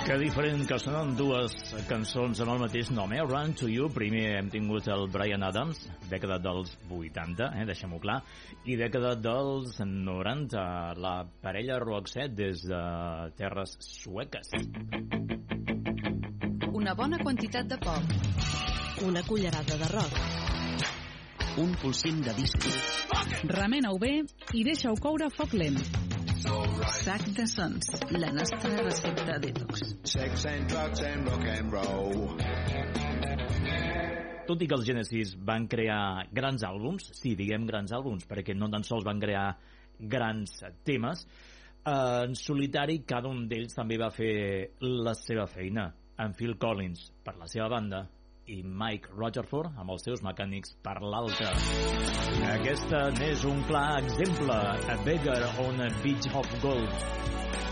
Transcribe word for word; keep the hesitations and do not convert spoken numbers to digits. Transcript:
Que diferent que sonen dues cançons amb el mateix nom, eh? Run to You, primer hem tingut el Bryan Adams, dècada dels vuitanta, eh? Deixem-ho clar, i dècada dels noranta, la parella Roxette des de terres sueques. Una bona quantitat de pop. Una cullerada de rock. Un polsim de disco. Remena-ho bé i deixa-ho coure a foc lent. Sac de Sons, la nostra recepta detox. Sex and drugs and rock and roll. Tot i que els Genesis van crear grans àlbums, sí, diguem grans àlbums, perquè no tan sols van crear grans temes, en solitari cada un d'ells també va fer la seva feina. En Phil Collins per la seva banda i Mike Rutherford amb els seus mecànics per l'altra. Aquesta n'és un clar exemple, A Beggar on a Beach of Gold.